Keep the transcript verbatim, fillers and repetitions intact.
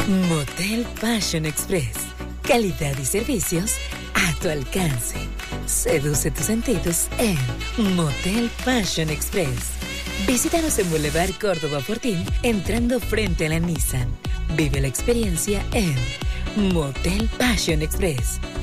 Motel Passion Express. Calidad y servicios a tu alcance. Seduce tus sentidos en Motel Passion Express. Visítanos en Boulevard Córdoba Fortín, entrando frente a la Nissan. Vive la experiencia en Motel Passion Express.